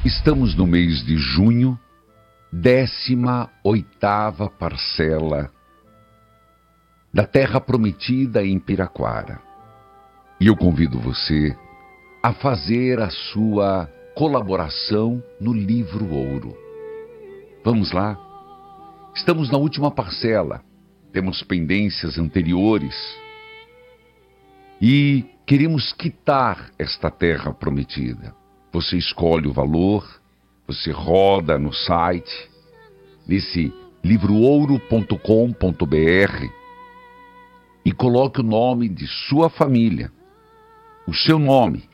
Estamos no mês de junho, 18ª parcela da Terra Prometida em Piraquara. E eu convido você a fazer a sua colaboração no Livro Ouro. Vamos lá? Estamos na última parcela, temos pendências anteriores e queremos quitar esta Terra Prometida. Você escolhe o valor, você roda no site, nesse livroouro.com.br e coloque o nome de sua família, o seu nome.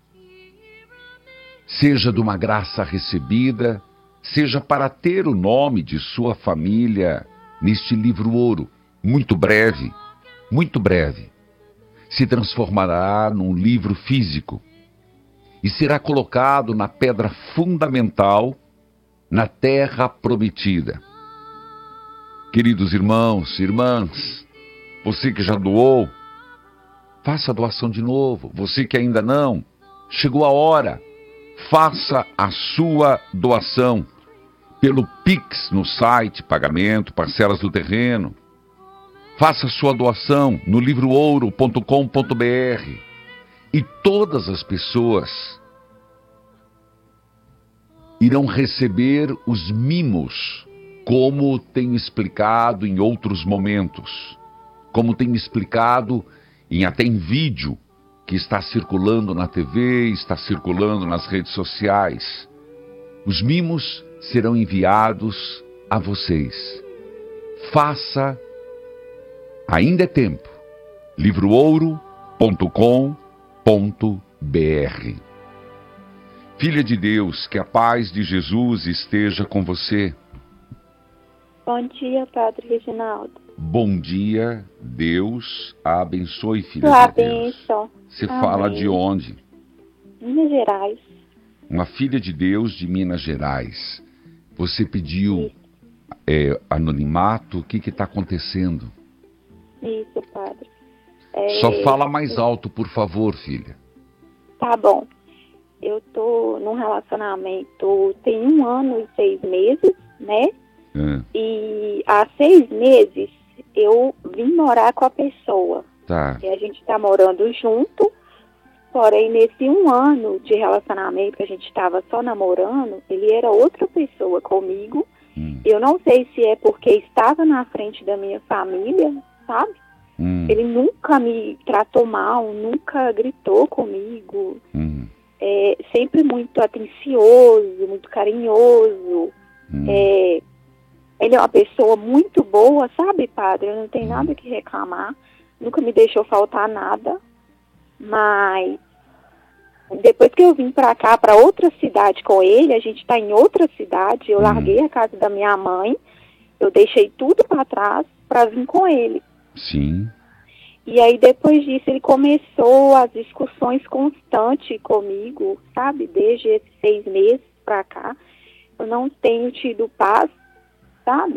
Seja de uma graça recebida, seja para ter o nome de sua família neste livro ouro. Muito breve, se transformará num livro físico e será colocado na pedra fundamental, na Terra Prometida. Queridos irmãos e irmãs, você que já doou, faça a doação de novo. Você que ainda não, chegou a hora, faça a sua doação pelo Pix no site, pagamento, parcelas do terreno. Faça a sua doação no livroouro.com.br. E todas as pessoas irão receber os mimos, como tenho explicado em outros momentos, como tenho explicado até em vídeo que está circulando na TV, está circulando nas redes sociais. Os mimos serão enviados a vocês. Faça, ainda é tempo, livroouro.com.br. Filha de Deus, que a paz de Jesus esteja com você. Bom dia, Padre Reginaldo. Bom dia, Deus a abençoe, filha Sua de Deus. bênção. Você Amém. fala de onde? Minas Gerais. Uma filha de Deus de Minas Gerais. Você pediu anonimato, o que está acontecendo? Isso, Padre. Só fala mais alto, por favor, filha. Tá bom. Eu tô num relacionamento tem 1 ano e 6 meses, né? E há 6 meses eu vim morar com a pessoa. Tá. E a gente tá morando junto, porém nesse 1 ano de relacionamento que a gente tava só namorando, ele era outra pessoa comigo. Eu não sei se é porque estava na frente da minha família, sabe? Ele nunca me tratou mal, nunca gritou comigo. Sempre muito atencioso, muito carinhoso. Ele é uma pessoa muito boa, sabe, Padre? Eu não tenho nada que reclamar. Nunca me deixou faltar nada. Mas depois que eu vim pra cá, pra outra cidade com ele, a gente tá em outra cidade, eu larguei a casa da minha mãe, eu deixei tudo pra trás pra vir com ele. Sim. E aí, depois disso, ele começou as discussões constantes comigo, sabe? Desde esses 6 meses pra cá, eu não tenho tido paz, sabe?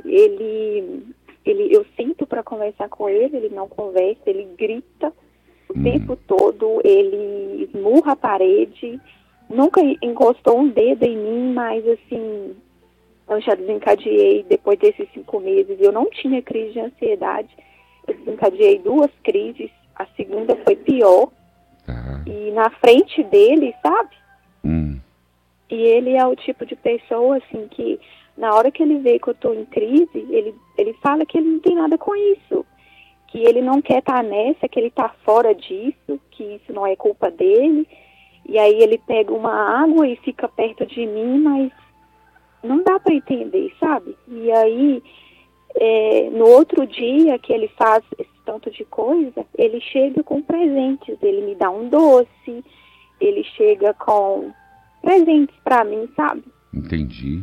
Eu sinto pra conversar com ele, ele não conversa, ele grita o tempo todo, ele esmurra a parede, nunca encostou um dedo em mim, mas assim, eu já desencadeei depois desses 5 meses, eu não tinha crise de ansiedade. Eu desencadeei 2 crises, a segunda foi pior, e na frente dele, sabe? E ele é o tipo de pessoa, assim, que na hora que ele vê que eu tô em crise, ele fala que ele não tem nada com isso, que ele não quer estar nessa, que ele tá fora disso, que isso não é culpa dele, e aí ele pega uma água e fica perto de mim, mas não dá pra entender, sabe? E aí no outro dia que ele faz esse tanto de coisa, ele chega com presentes, ele me dá um doce, ele chega com presentes pra mim, sabe? Entendi.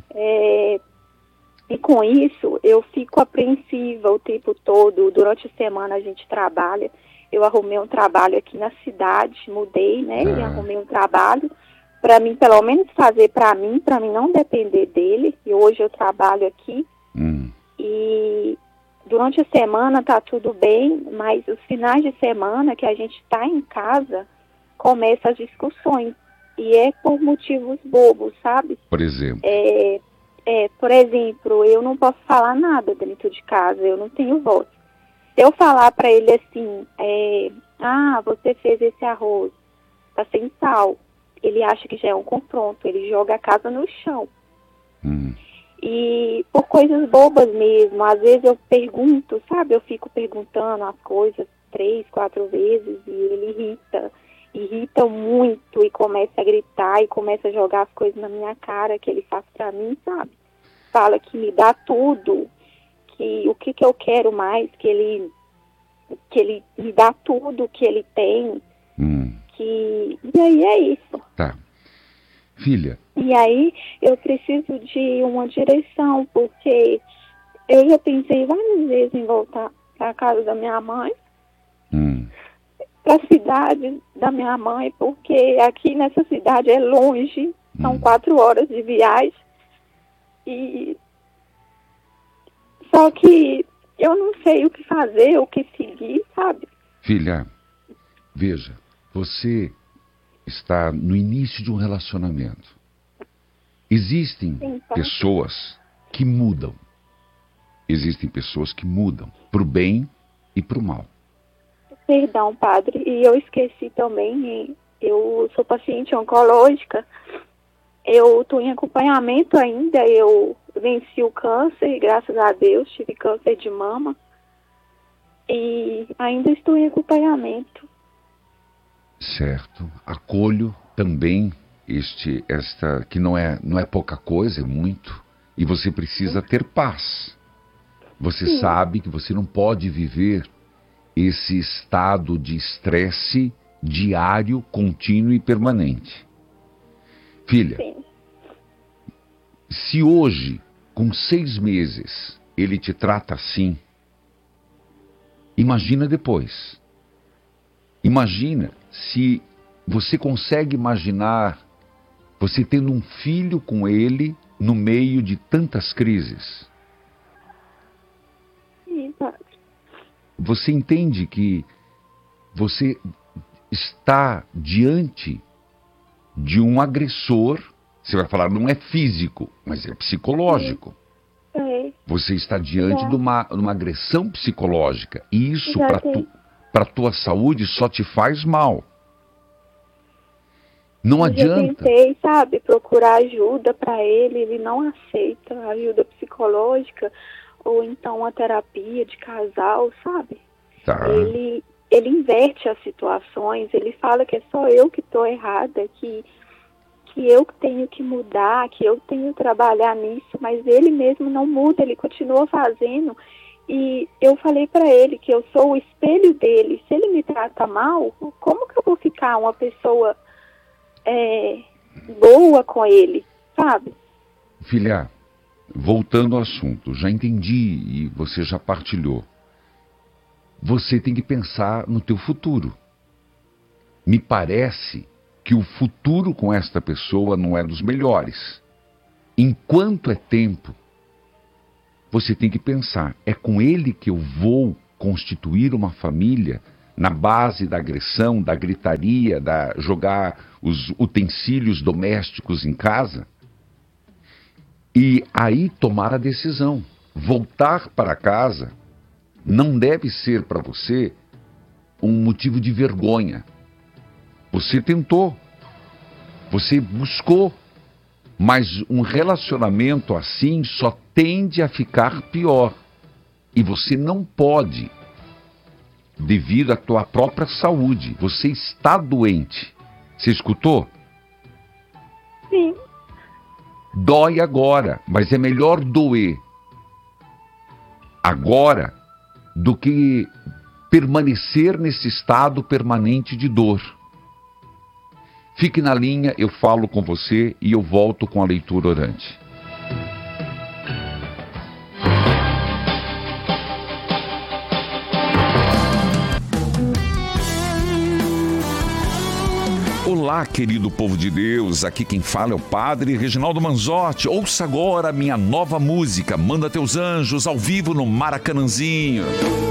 E com isso, eu fico apreensiva o tempo todo. Durante a semana a gente trabalha, eu arrumei um trabalho aqui na cidade, mudei, né? E arrumei um trabalho pra mim, pelo menos fazer pra mim não depender dele, e hoje eu trabalho aqui. E durante a semana tá tudo bem, mas os finais de semana que a gente tá em casa, começam as discussões. E é por motivos bobos, sabe? Por exemplo? Por exemplo, eu não posso falar nada dentro de casa, eu não tenho voz. Se eu falar para ele assim, você fez esse arroz, tá sem sal, ele acha que já é um confronto, ele joga a casa no chão. E por coisas bobas mesmo, às vezes eu pergunto, sabe, eu fico perguntando as coisas 3, 4 vezes e ele irrita muito e começa a gritar e começa a jogar as coisas na minha cara que ele faz pra mim, sabe? Fala que me dá tudo, que o que eu quero mais, que ele me dá tudo que ele tem, e aí é isso. Tá. Filha. E aí eu preciso de uma direção, porque eu já pensei várias vezes em voltar para casa da minha mãe, para a cidade da minha mãe, porque aqui nessa cidade é longe, são 4 horas de viagem, e só que eu não sei o que fazer, o que seguir, sabe? Filha, veja, você está no início de um relacionamento. Existem pessoas que mudam. Existem pessoas que mudam para o bem e para o mal. Perdão, padre, e eu esqueci também, eu sou paciente oncológica, eu estou em acompanhamento ainda, eu venci o câncer, graças a Deus, tive câncer de mama, e ainda estou em acompanhamento. Certo. Acolho também esta que não é pouca coisa, é muito, e você precisa ter paz. Você sabe que você não pode viver esse estado de estresse diário, contínuo e permanente. Filha, se hoje, com 6 meses, ele te trata assim, imagina depois. Imagina se você consegue imaginar você tendo um filho com ele no meio de tantas crises. Você entende que você está diante de um agressor, você vai falar, não é físico, mas é psicológico. Você está diante de uma agressão psicológica. E isso, para a tua saúde, só te faz mal. Não adianta. Eu tentei, sabe, procurar ajuda para ele não aceita ajuda psicológica, ou então uma terapia de casal, sabe? Tá. Ele inverte as situações, ele fala que é só eu que estou errada, que eu tenho que mudar, que eu tenho que trabalhar nisso, mas ele mesmo não muda, ele continua fazendo. E eu falei para ele que eu sou o espelho dele. Se ele me trata mal, como que eu vou ficar uma pessoa boa com ele, sabe? Filha, voltando ao assunto, já entendi e você já partilhou. Você tem que pensar no teu futuro. Me parece que o futuro com esta pessoa não é dos melhores. Enquanto é tempo, você tem que pensar, é com ele que eu vou constituir uma família na base da agressão, da gritaria, da jogar os utensílios domésticos em casa? E aí tomar a decisão. Voltar para casa não deve ser para você um motivo de vergonha. Você tentou, você buscou, mas um relacionamento assim só tende a ficar pior. E você não pode, devido à tua própria saúde. Você está doente. Você escutou? Sim. Dói agora, mas é melhor doer agora do que permanecer nesse estado permanente de dor. Fique na linha, eu falo com você e eu volto com a leitura orante. Olá, querido povo de Deus, aqui quem fala é o Padre Reginaldo Manzotti. Ouça agora a minha nova música, Manda Teus Anjos, ao vivo no Maracanãzinho.